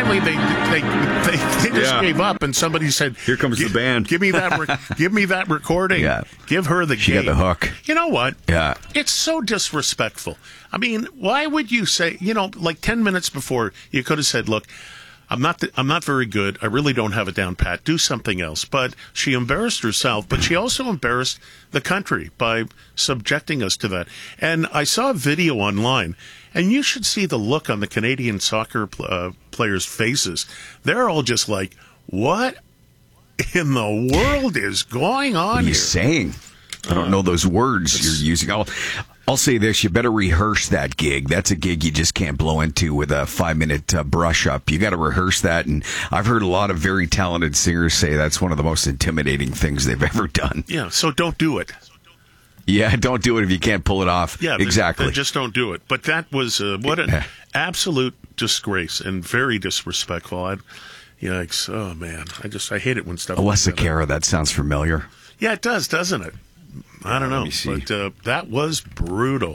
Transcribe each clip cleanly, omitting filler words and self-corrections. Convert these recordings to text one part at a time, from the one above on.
apparently they just gave up, and somebody said, "Here comes the band. Give me that recording. Yeah. Give her the She gate." got the hook. You know what? Yeah. It's so disrespectful. I mean, why would you say, like 10 minutes before, you could have said, "Look, I'm not very good. I really don't have it down pat. Do something else." But she embarrassed herself, but she also embarrassed the country by subjecting us to that. And I saw a video online, and you should see the look on the Canadian soccer players' faces. They're all just like, "What in the world is going on What are you here?" saying? I don't know those words you're using. I'll say this: you better rehearse that gig. That's a gig you just can't blow into with a 5-minute brush up. You got to rehearse that. And I've heard a lot of very talented singers say that's one of the most intimidating things they've ever done. Yeah, so don't do it. Yeah, don't do it if you can't pull it off. Yeah, exactly. Then just don't do it. But that was what an absolute disgrace and very disrespectful. Yikes! Oh man, I hate it when stuff. Alessia Cara, that sounds familiar. Yeah, it does, doesn't it? I don't know, but that was brutal.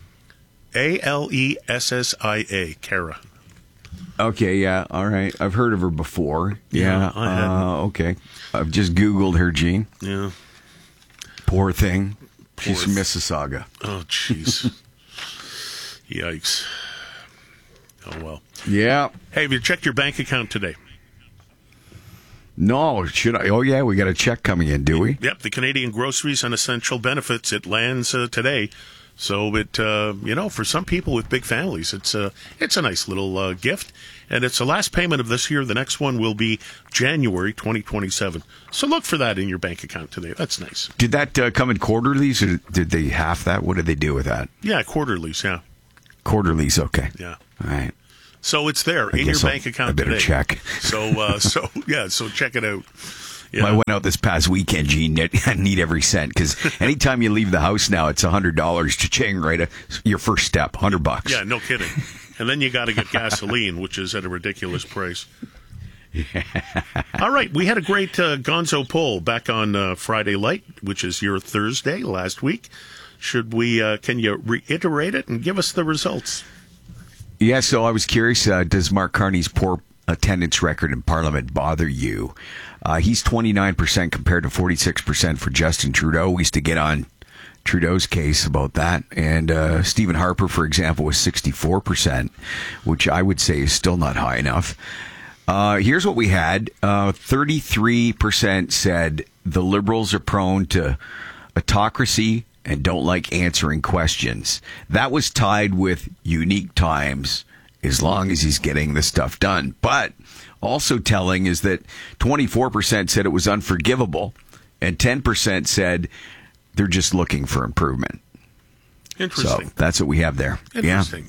Alessia, Cara. Okay, yeah, all right. I've heard of her before. Yeah, I hadn't. Okay. I've just Googled her, Gene. Yeah. Poor thing. She's from Mississauga. Oh, jeez. Yikes. Oh, well. Yeah. Hey, have you checked your bank account today? No, should I? Oh, yeah, we got a check coming in, do we? Yep, the Canadian Groceries and Essential Benefits. It lands today. So it, for some people with big families, it's a nice little gift. And it's the last payment of this year. The next one will be January 2027. So look for that in your bank account today. That's nice. Did that come in quarterlies, or did they half that? What did they do with that? Yeah, quarterlies, yeah. Quarterlies, okay. Yeah. All right. So it's there in your bank account today. I better check. So check it out. Yeah. I went out this past weekend, Gene. I need every cent, because anytime you leave the house now, it's $100. Cha-ching, right? Your first step, $100. Yeah, no kidding. And then you got to get gasoline, which is at a ridiculous price. Yeah. All right, we had a great Gonzo poll back on Friday Light, which is your Thursday last week. Should we? Can you reiterate it and give us the results? Yeah, so I was curious, does Mark Carney's poor attendance record in Parliament bother you? He's 29% compared to 46% for Justin Trudeau. We used to get on Trudeau's case about that. And Stephen Harper, for example, was 64%, which I would say is still not high enough. Here's what we had. 33% said the Liberals are prone to autocracy and don't like answering questions. That was tied with Unique Times, as long as he's getting the stuff done. But also telling is that 24% said it was unforgivable, and 10% said they're just looking for improvement. Interesting. So that's what we have there. Interesting.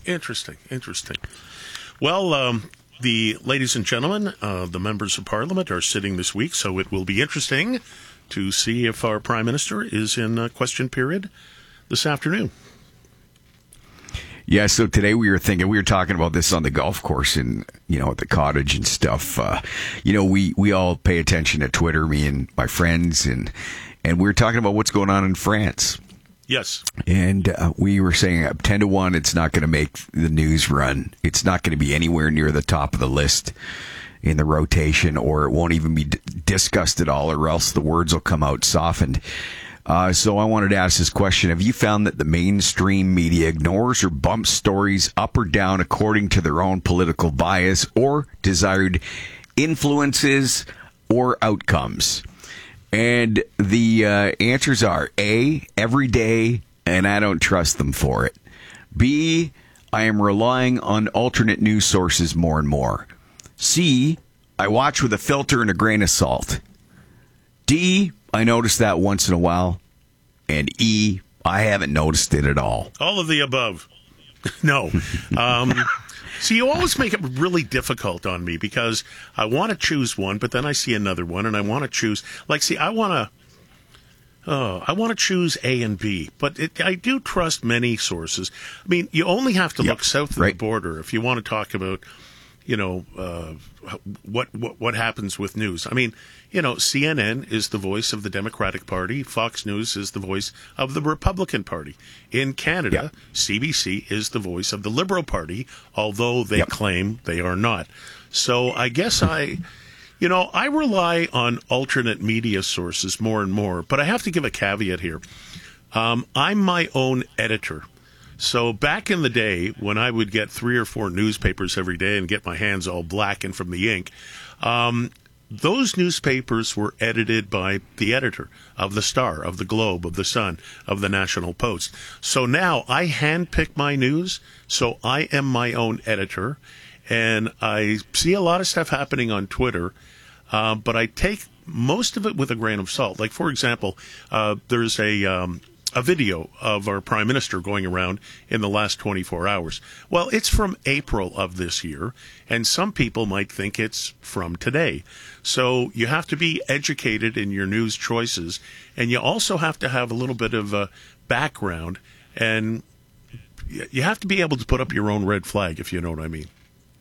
Well, the ladies and gentlemen, the members of Parliament are sitting this week, so it will be interesting to see if our Prime Minister is in question period this afternoon. Yeah, so today we were talking about this on the golf course and, at the cottage and stuff. We all pay attention to Twitter, me and my friends, and we were talking about what's going on in France. Yes. And we were saying 10-1, it's not going to make the news run. It's not going to be anywhere near the top of the list in the rotation, or it won't even be discussed at all, or else the words will come out softened. So I wanted to ask this question. Have you found that the mainstream media ignores or bumps stories up or down according to their own political bias or desired influences or outcomes? And the answers are A, every day, and I don't trust them for it. B, I am relying on alternate news sources more and more. C, I watch with a filter and a grain of salt. D, I notice that once in a while. And E, I haven't noticed it at all. All of the above. No. So you always make it really difficult on me, because I want to choose one, but then I see another one, and I want to choose. I want to choose A and B, but I do trust many sources. I mean, you only have to look south of the border if you want to talk about, what happens with news. I mean, CNN is the voice of the Democratic Party. Fox News is the voice of the Republican Party. In Canada, CBC is the voice of the Liberal Party, although they claim they are not. So I guess I rely on alternate media sources more and more, but I have to give a caveat here. I'm my own editor. So back in the day when I would get 3 or 4 newspapers every day and get my hands all blackened from the ink, those newspapers were edited by the editor of the Star, of the Globe, of the Sun, of the National Post. So now I handpick my news, so I am my own editor, and I see a lot of stuff happening on Twitter, but I take most of it with a grain of salt. Like, for example, there's a video of our Prime Minister going around in the last 24 hours. Well, it's from April of this year, and some people might think it's from today. So you have to be educated in your news choices, and you also have to have a little bit of a background, and you have to be able to put up your own red flag, if you know what I mean.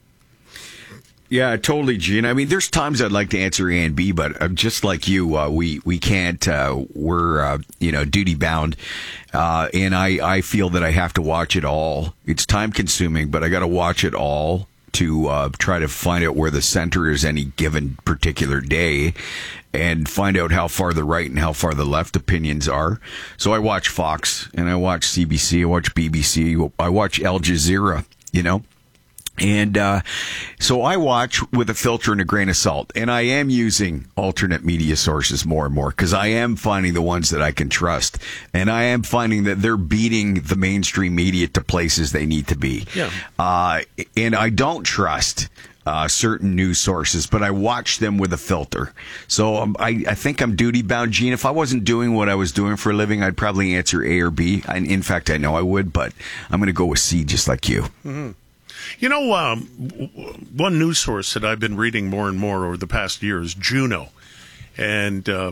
Yeah, totally, Gene. I mean, there's times I'd like to answer A and B, but just like you, we can't. We're duty bound, and I feel that I have to watch it all. It's time consuming, but I got to watch it all to try to find out where the center is any given particular day, and find out how far the right and how far the left opinions are. So I watch Fox, and I watch CBC, I watch BBC, I watch Al Jazeera. And so I watch with a filter and a grain of salt, and I am using alternate media sources more and more because I am finding the ones that I can trust, and I am finding that they're beating the mainstream media to places they need to be. Yeah. And I don't trust certain news sources, but I watch them with a filter. So I think I'm duty bound, Gene. If I wasn't doing what I was doing for a living, I'd probably answer A or B. In fact, I know I would, but I'm going to go with C just like you. Mm-hmm. One news source that I've been reading more and more over the past year is Juno. And